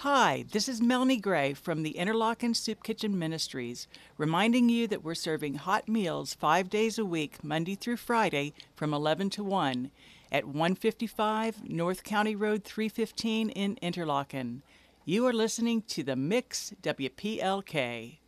Hi, this is Melanie Gray from the Interlochen Soup Kitchen Ministries, reminding you that we're serving hot meals 5 days a week, Monday through Friday, from 11 to 1 at 155 North County Road 315 in Interlochen. You are listening to The Mix WPLK.